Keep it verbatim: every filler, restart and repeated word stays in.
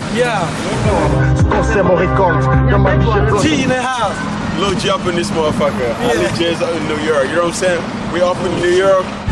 Yeah. Conseil me récolte. G in the house. Lil G up in this motherfucker. Yeah. Ali J's up in New York. You know what I'm saying? We up in New York.